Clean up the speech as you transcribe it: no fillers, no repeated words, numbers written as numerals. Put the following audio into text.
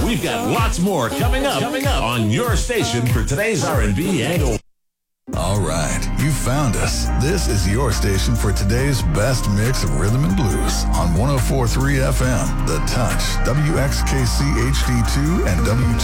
We've got lots more coming up on your station for today's R&B and All right, you found us. This is your station for today's best mix of rhythm and blues on 104.3 FM, The Touch, WXKC HD2, and W2.